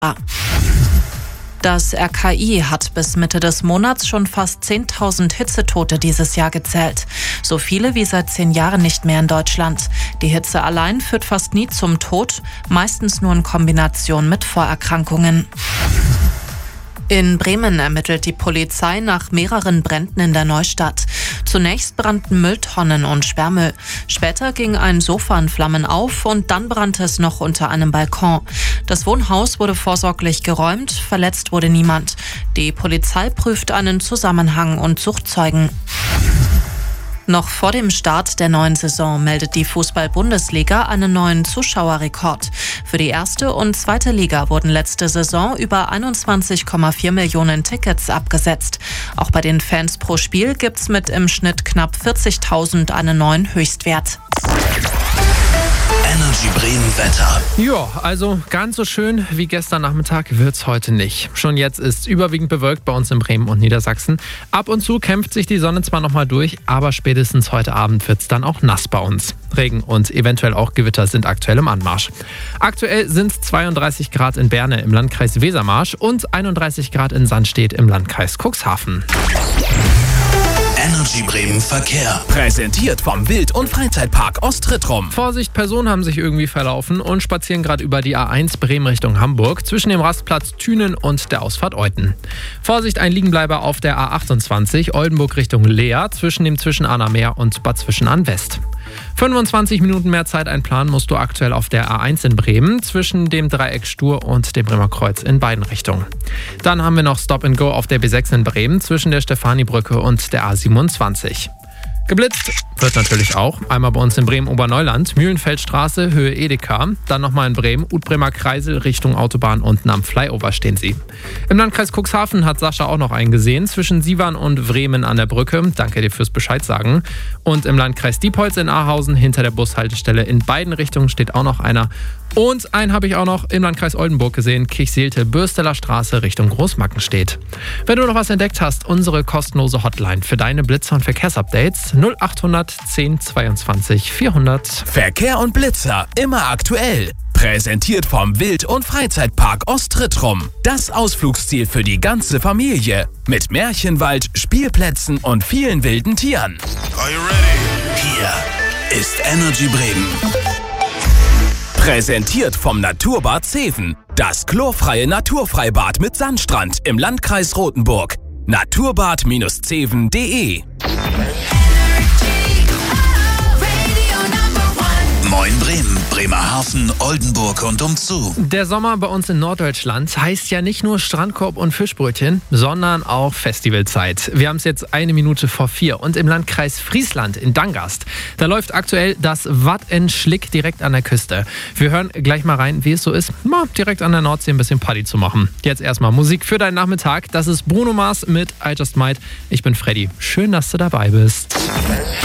Das RKI hat bis Mitte des Monats schon fast 10.000 Hitzetote dieses Jahr gezählt. So viele wie seit 10 Jahren nicht mehr in Deutschland. Die Hitze allein führt fast nie zum Tod, meistens nur in Kombination mit Vorerkrankungen. In Bremen ermittelt die Polizei nach mehreren Bränden in der Neustadt. Zunächst brannten Mülltonnen und Sperrmüll. Später ging ein Sofa in Flammen auf und dann brannte es noch unter einem Balkon. Das Wohnhaus wurde vorsorglich geräumt, verletzt wurde niemand. Die Polizei prüft einen Zusammenhang und sucht Zeugen. Noch vor dem Start der neuen Saison meldet die Fußball-Bundesliga einen neuen Zuschauerrekord. Für die erste und zweite Liga wurden letzte Saison über 21,4 Millionen Tickets abgesetzt. Auch bei den Fans pro Spiel gibt's mit im Schnitt knapp 40.000 einen neuen Höchstwert. Energy Bremen Wetter. Ja, also ganz so schön wie gestern Nachmittag wird's heute nicht. Schon jetzt ist überwiegend bewölkt bei uns in Bremen und Niedersachsen. Ab und zu kämpft sich die Sonne zwar nochmal durch, aber spätestens heute Abend wird's dann auch nass bei uns. Regen und eventuell auch Gewitter sind aktuell im Anmarsch. Aktuell sind 32 Grad in Berne im Landkreis Wesermarsch und 31 Grad in Sandstedt im Landkreis Cuxhaven. Energy Bremen Verkehr. Präsentiert vom Wild- und Freizeitpark Ostrittrum. Vorsicht, Personen haben sich irgendwie verlaufen und spazieren gerade über die A1 Bremen Richtung Hamburg zwischen dem Rastplatz Thünen und der Ausfahrt Euthen. Vorsicht, ein Liegenbleiber auf der A28 Oldenburg Richtung Leer zwischen dem Zwischenahner Meer und Bad Zwischenahn West. 25 Minuten mehr Zeit einplanen musst du aktuell auf der A1 in Bremen zwischen dem Dreieck Stur und dem Bremer Kreuz in beiden Richtungen. Dann haben wir noch Stop and Go auf der B6 in Bremen zwischen der Stefanibrücke und der A27. Geblitzt wird natürlich auch. Einmal bei uns in Bremen Oberneuland, Mühlenfeldstraße, Höhe Edeka. Dann nochmal in Bremen, Utbremer Kreisel Richtung Autobahn, unten am Flyover stehen sie. Im Landkreis Cuxhaven hat Sascha auch noch einen gesehen, zwischen Sievern und Bremen an der Brücke. Danke dir fürs Bescheid sagen. Und im Landkreis Diepholz in Ahausen hinter der Bushaltestelle in beiden Richtungen steht auch noch einer. Und einen habe ich auch noch im Landkreis Oldenburg gesehen, Kirchseelte, Bürsteler Straße Richtung Großmackenstedt. Wenn du noch was entdeckt hast, unsere kostenlose Hotline für deine Blitzer- und Verkehrsupdates 0800 10 22 400. Verkehr und Blitzer immer aktuell. Präsentiert vom Wild- und Freizeitpark Ostrittrum. Das Ausflugsziel für die ganze Familie. Mit Märchenwald, Spielplätzen und vielen wilden Tieren. Are you ready? Hier ist Energy Bremen. Präsentiert vom Naturbad Zeven. Das chlorfreie Naturfreibad mit Sandstrand im Landkreis Rothenburg. naturbad-zeven.de. Moin Bremen, Bremerhaven, Oldenburg und umzu. Der Sommer bei uns in Norddeutschland heißt ja nicht nur Strandkorb und Fischbrötchen, sondern auch Festivalzeit. Wir haben es jetzt 1:04 und im Landkreis Friesland in Dangast, da läuft aktuell das Wat en Schlick direkt an der Küste. Wir hören gleich mal rein, wie es so ist, mal direkt an der Nordsee ein bisschen Party zu machen. Jetzt erstmal Musik für deinen Nachmittag. Das ist Bruno Mars mit I Just Might. Ich bin Freddy. Schön, dass du dabei bist.